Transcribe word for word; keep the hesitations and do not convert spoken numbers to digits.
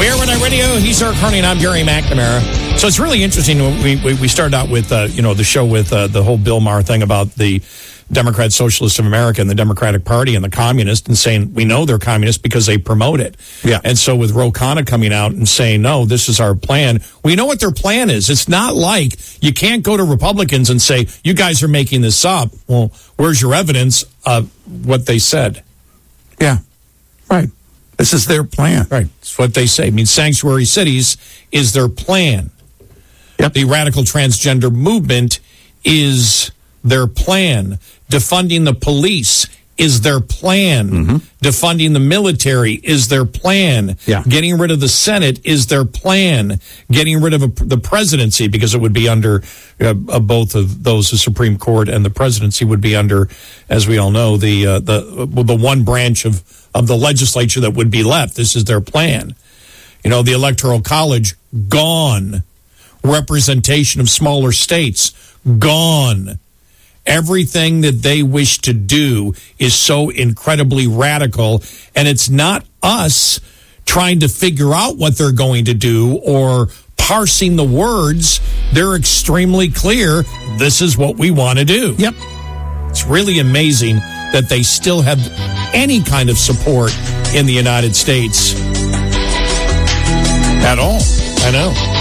We are Red Eye Radio. He's Eric Harney, and I'm Gary McNamara. So it's really interesting. We we, we started out with, uh, you know, the show with uh, the whole Bill Maher thing about the Democrat Socialists of America and the Democratic Party and the communists, and saying we know they're communists because they promote it. Yeah. And so with Ro Khanna coming out and saying, no, this is our plan. We know what their plan is. It's not like you can't go to Republicans and say, you guys are making this up. Well, where's your evidence of what they said? Yeah. Right. This is their plan. Right. It's what they say. I mean, sanctuary cities is their plan. Yep. The radical transgender movement is their plan. Defunding the police is their plan. Mm-hmm. Defunding the military is their plan. Yeah. Getting rid of the Senate is their plan. Getting rid of a, the presidency, because it would be under uh, uh, both of those, the Supreme Court and the presidency would be under, as we all know, the uh, the uh, the one branch of, of the legislature that would be left. This is their plan. You know, the Electoral College, gone. Representation of smaller states, gone. Everything that they wish to do is so incredibly radical, and it's not us trying to figure out what they're going to do or parsing the words. They're extremely clear. This is what we want to do. Yep. It's really amazing that they still have any kind of support in the United States at all. I know.